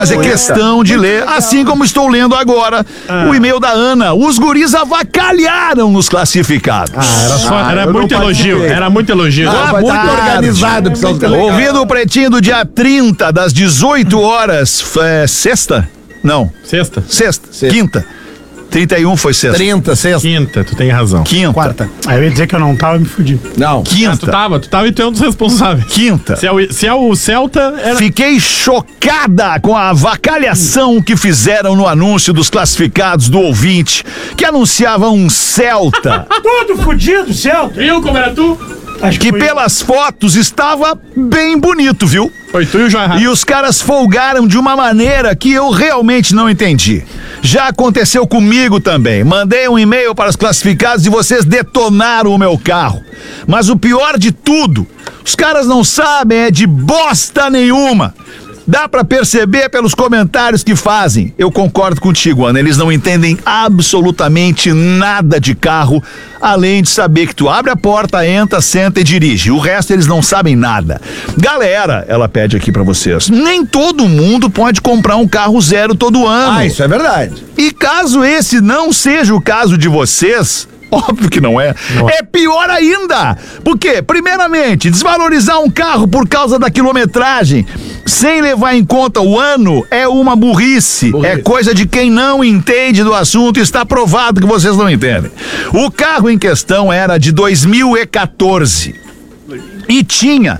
Mas é questão de ler, assim como estou lendo agora o e-mail da Ana. Os guris avacalharam nos classificados. Era muito elogio. Muito organizado. Ouvindo o Pretinho do dia 30, das 18 horas. Sexta? Não. Sexta. Quinta. 31 foi sexta. 30, sexta. Quinta, tu tem razão. Quinta. Quarta. Aí eu ia dizer que eu não tava e me fudi. Não. Quinta. Tu tava e tu é um dos responsáveis. Quinta. Se é o Celta, era... Fiquei chocada com a avacalhação que fizeram no anúncio dos classificados do ouvinte, que anunciava um Celta. Todo fudido, Celta. Viu como era tu? Acho Que foi- pelas fotos estava bem bonito, viu? Foi tu e o João errado. E os caras folgaram de uma maneira que eu realmente não entendi. Já aconteceu comigo também. Mandei um e-mail para os classificados e vocês detonaram o meu carro. Mas o pior de tudo, os caras não sabem é de bosta nenhuma. Dá pra perceber pelos comentários que fazem. Eu concordo contigo, Ana. Eles não entendem absolutamente nada de carro, além de saber que tu abre a porta, entra, senta e dirige. O resto eles não sabem nada. Galera, ela pede aqui pra vocês, nem todo mundo pode comprar um carro zero todo ano. Ah, isso é verdade. E caso esse não seja o caso de vocês, óbvio que não é. É pior ainda. Porque, primeiramente, desvalorizar um carro por causa da quilometragem, sem levar em conta o ano, é uma burrice. É coisa de quem não entende do assunto e está provado que vocês não entendem. O carro em questão era de 2014. E tinha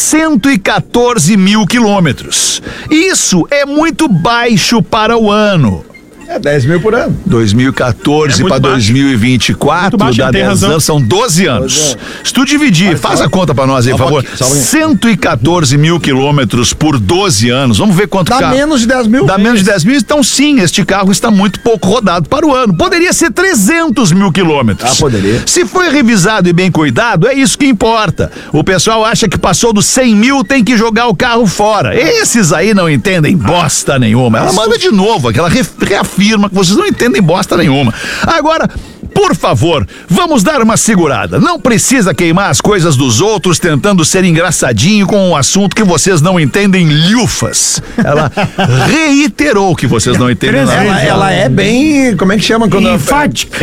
114 mil quilômetros. Isso é muito baixo para o ano. É 10 mil por ano. 2014 É muito para baixo. 2024, Muito baixo, dá ele tem 10 razão. anos, são 12 anos. Se tu dividir, faz a conta pra nós aí, por favor. Só um pouquinho. 114 mil quilômetros por 12 anos. Vamos ver quanto Dá carro. menos de 10 mil. Dá menos de 10 mil, então sim, este carro está muito pouco rodado para o ano. Poderia ser 300 mil quilômetros. Ah, poderia. Se foi revisado e bem cuidado, é isso que importa. O pessoal acha que passou dos 100 mil, tem que jogar o carro fora. Esses aí não entendem bosta nenhuma. Ela manda de novo, que ela reafirma que vocês não entendem bosta nenhuma. Agora, por favor, vamos dar uma segurada. Não precisa queimar as coisas dos outros tentando ser engraçadinho com um assunto que vocês não entendem lhufas. Ela reiterou que vocês não entendem nada. Ela é bem. Como é que chama quando. Enfática.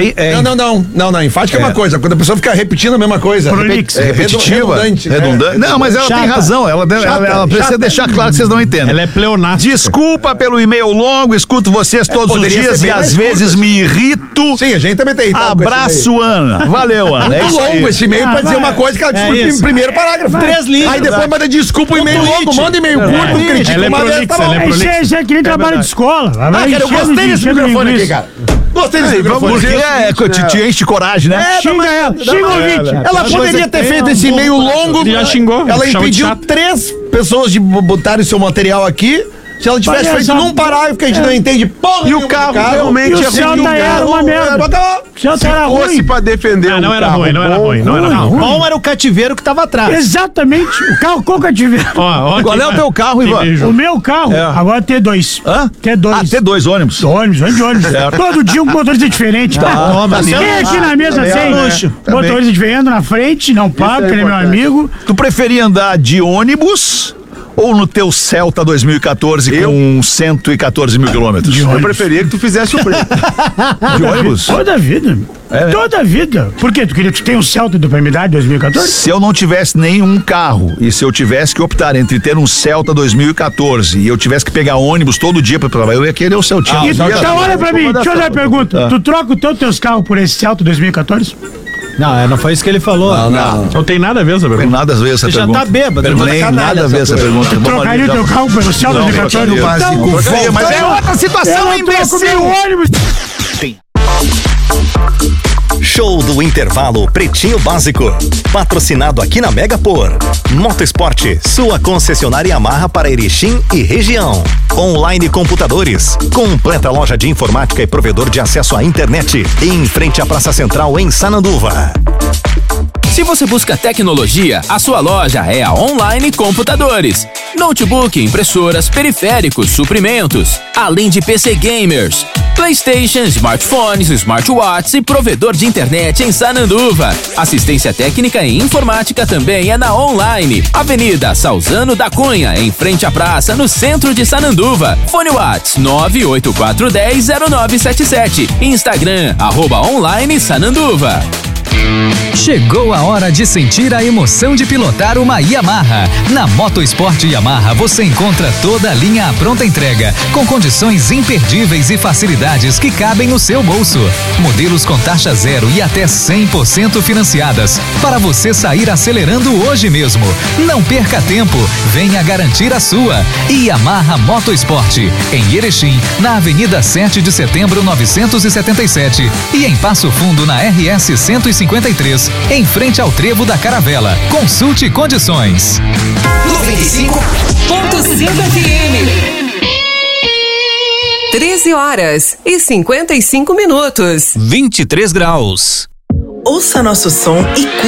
Não. Enfática é uma coisa. Quando a pessoa fica repetindo a mesma coisa. Prolixa. Repetitiva, redundante. Não, mas ela tem razão. Ela precisa deixar claro que vocês não entendem. Ela é pleonástica. Desculpa pelo e-mail longo, escuto vocês todos os poderia dias ser e bem às mais vezes curto. me irrito. Sim, a gente também tem irritado com esse Abraço, Ana. Valeu, Ana. É e-mail. isso aí. Longo esse e-mail pra dizer uma coisa que ela disse no isso. primeiro parágrafo. 3 linhas. Aí depois manda desculpa o e-mail longo, manda e-mail curto, critica Ela é uma vez, prolixa, tá bom. ela é prolixa. Isso é que nem trabalho de escola. Ah, cara, eu gostei desse microfone aqui, cara. Gostei desse microfone. Porque te enche de coragem, né? Xinga ela, xinga o ouvinte. Ela poderia ter feito esse e-mail longo. Já xingou, Ela chama de impediu chato. 3 pessoas de botarem seu material aqui. Se ela tivesse Olha feito só. num parágrafo que a gente não entende porra E o nenhuma do carro carro, realmente E o é ruim. Celta era uma merda. O Celta era Fosse ruim. pra defender Não um era carro ruim, não era bom, ruim, não era ruim. Bom era o cativeiro que tava atrás. Exatamente. O carro qual que eu tive? Ó, Qual é o teu carro, Ivan? O meu carro, agora T2. Hã? T2. Ah, T2 ônibus. Ônibus, ônibus, ônibus. Todo dia um motorista diferente. Tá Quem aqui na mesa tem luxo. motorista diferente na frente, não paga, porque ele é meu amigo. Tu preferia andar de ônibus ou no teu Celta 2014 com 114 mil quilômetros? Eu preferia que tu fizesse o preço. De ônibus? Toda a vida. É, né? Toda a vida. Por quê? Tu tem um Celta do pra me dar de 2014? Se eu não tivesse nenhum carro e se eu tivesse que optar entre ter um Celta 2014 e eu tivesse que pegar ônibus todo dia pra trabalhar, eu ia querer o Celtinha. Então olha pra mim, deixa eu fazer uma pergunta. Tu troca teus carros por esse Celta 2014? Não foi isso que ele falou. Não tem nada a ver essa Não tem pergunta. nada a ver essa Você já pergunta. tá bêbado, Não tá tem canalha nada a ver essa pergunta. Vamos Trocaria ali, o teu já- carro pelo Celta Não, 2014? trocaria. Então, Mas é outra situação, eu troco meu imbecil! ônibus. Show do Intervalo Pretinho Básico. Patrocinado aqui na Mega por Motosport, sua concessionária Yamaha para Erechim e região. Online Computadores, completa loja de informática e provedor de acesso à internet. Em frente à Praça Central em Sananduva. Se você busca tecnologia, a sua loja é a Online Computadores. Notebook, impressoras, periféricos, suprimentos, além de PC gamers. PlayStation, smartphones, smartwatches e provedor de internet em Sananduva. Assistência técnica e informática também é na Online. Avenida Salzano da Cunha, em frente à praça, no centro de Sananduva. Fone Whats 984100977. Instagram @Online Sananduva. Chegou a hora de sentir a emoção de pilotar uma Yamaha. Na Motosport Yamaha você encontra toda a linha à pronta entrega, com condições imperdíveis e facilidades que cabem no seu bolso. Modelos com taxa zero e até 100% financiadas, para você sair acelerando hoje mesmo. Não perca tempo, venha garantir a sua. Yamaha Motosport, em Erechim, na Avenida 7 de Setembro 977 e em Passo Fundo na RS 153, em frente ao Trevo da Caravela. Consulte condições. 95.5 FM. 13h55. 23 graus. Ouça nosso som e curta.